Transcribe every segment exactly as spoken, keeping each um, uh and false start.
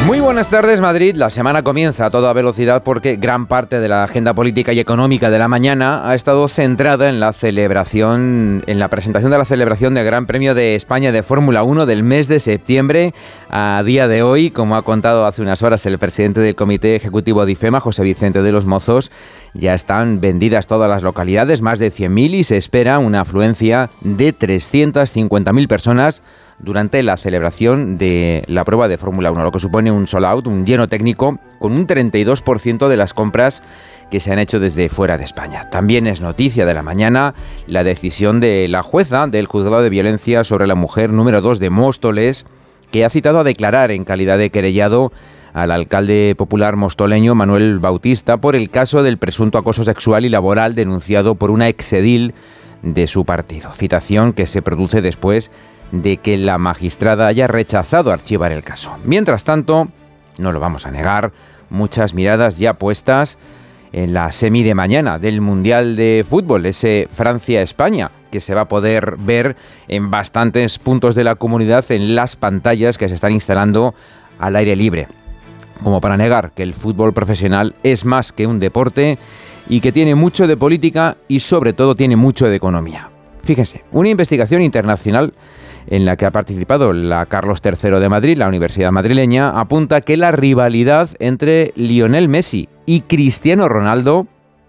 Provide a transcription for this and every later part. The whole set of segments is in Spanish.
Muy buenas tardes, Madrid. La semana comienza a toda velocidad porque gran parte de la agenda política y económica de la mañana ha estado centrada en la celebración, en la presentación de la celebración del Gran Premio de España de Fórmula uno del mes de septiembre. A día de hoy, como ha contado hace unas horas el presidente del Comité Ejecutivo de IFEMA, José Vicente de los Mozos, ya están vendidas todas las localidades, más de cien mil, y se espera una afluencia de trescientas cincuenta mil personas durante la celebración de la prueba de Fórmula uno, lo que supone un sold out, un lleno técnico, con un treinta y dos por ciento de las compras que se han hecho desde fuera de España. También es noticia de la mañana la decisión de la jueza del Juzgado de Violencia sobre la Mujer número dos de Móstoles, que ha citado a declarar en calidad de querellado al alcalde popular mostoleño Manuel Bautista por el caso del presunto acoso sexual y laboral denunciado por una exedil de su partido. Citación que se produce después de que la magistrada haya rechazado archivar el caso. Mientras tanto, no lo vamos a negar, muchas miradas ya puestas en la semi de mañana del Mundial de Fútbol, ese Francia-España, que se va a poder ver en bastantes puntos de la comunidad en las pantallas que se están instalando al aire libre. Como para negar que el fútbol profesional es más que un deporte y que tiene mucho de política y sobre todo tiene mucho de economía. Fíjense, una investigación internacional en la que ha participado la Carlos tercero de Madrid, la Universidad Madrileña, apunta que la rivalidad entre Lionel Messi y Cristiano Ronaldo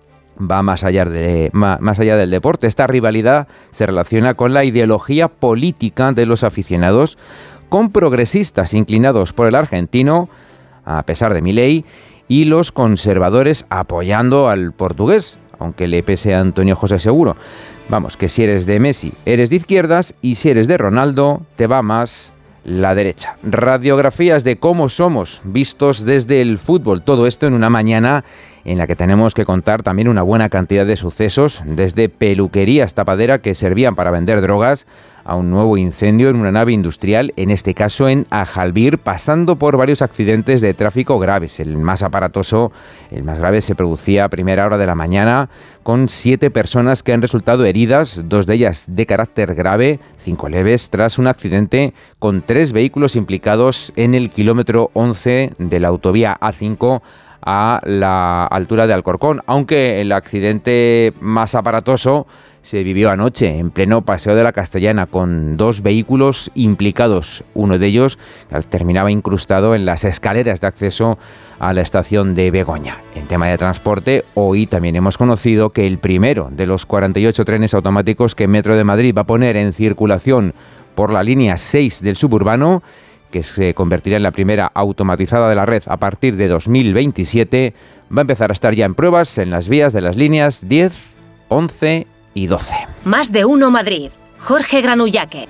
va más allá, de, más allá del deporte. Esta rivalidad se relaciona con la ideología política de los aficionados, con progresistas inclinados por el argentino, a pesar de Milei, y los conservadores apoyando al portugués, aunque le pese a Antonio José Seguro. Vamos, que si eres de Messi, eres de izquierdas, y si eres de Ronaldo, te va más la derecha. Radiografías de cómo somos vistos desde el fútbol. Todo esto en una mañana en la que tenemos que contar también una buena cantidad de sucesos, desde peluquerías tapadera que servían para vender drogas, a un nuevo incendio en una nave industrial, en este caso en Ajalbir, pasando por varios accidentes de tráfico graves. El más aparatoso, el más grave, se producía a primera hora de la mañana, con siete personas que han resultado heridas, dos de ellas de carácter grave, cinco leves, tras un accidente con tres vehículos implicados en el kilómetro once de la autovía A cinco a la altura de Alcorcón, aunque el accidente más aparatoso se vivió anoche en pleno Paseo de la Castellana, con dos vehículos implicados. Uno de ellos terminaba incrustado en las escaleras de acceso a la estación de Begoña. En tema de transporte, hoy también hemos conocido que el primero de los cuarenta y ocho trenes automáticos que Metro de Madrid va a poner en circulación por la línea seis del suburbano, que se convertirá en la primera automatizada de la red a partir de dos mil veintisiete, va a empezar a estar ya en pruebas en las vías de las líneas diez, once y doce. Más de uno Madrid. Jorge Granullaque.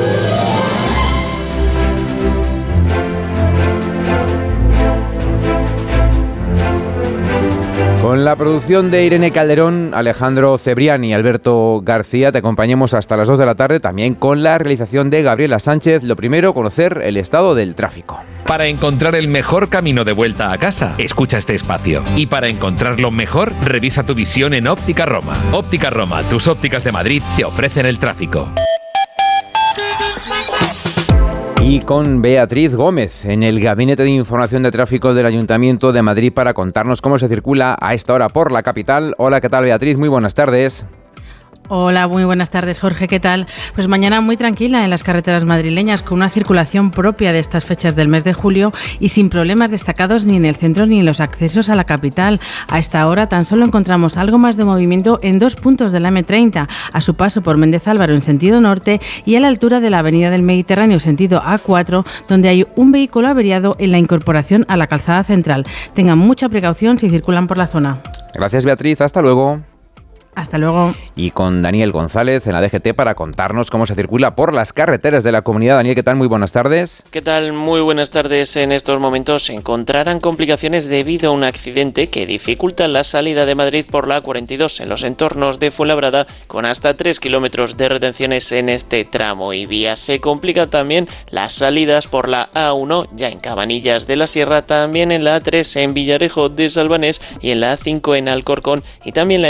Con la producción de Irene Calderón, Alejandro Cebrián y Alberto García, te acompañamos hasta las dos de la tarde, también con la realización de Gabriela Sánchez. Lo primero, conocer el estado del tráfico. Para encontrar el mejor camino de vuelta a casa, escucha este espacio. Y para encontrarlo mejor, revisa tu visión en Óptica Roma. Óptica Roma, tus ópticas de Madrid, te ofrecen el tráfico. Y con Beatriz Gómez en el Gabinete de Información de Tráfico del Ayuntamiento de Madrid para contarnos cómo se circula a esta hora por la capital. Hola, ¿qué tal, Beatriz? Muy buenas tardes. Hola, muy buenas tardes, Jorge, ¿qué tal? Pues mañana muy tranquila en las carreteras madrileñas, con una circulación propia de estas fechas del mes de julio y sin problemas destacados ni en el centro ni en los accesos a la capital. A esta hora tan solo encontramos algo más de movimiento en dos puntos de la eme treinta, a su paso por Méndez Álvaro en sentido norte y a la altura de la avenida del Mediterráneo sentido A cuatro, donde hay un vehículo averiado en la incorporación a la calzada central. Tengan mucha precaución si circulan por la zona. Gracias, Beatriz, hasta luego. Hasta luego. Y con Daniel González en la D G T para contarnos cómo se circula por las carreteras de la comunidad. Daniel, ¿qué tal? Muy buenas tardes. ¿Qué tal? Muy buenas tardes. En estos momentos se encontrarán complicaciones debido a un accidente que dificulta la salida de Madrid por la A cuarenta y dos en los entornos de Fuenlabrada, con hasta tres kilómetros de retenciones en este tramo y vía. Se complica también las salidas por la A uno, ya en Cabanillas de la Sierra, también en la A tres en Villarejo de Salvanés y en la A cinco en Alcorcón, y también la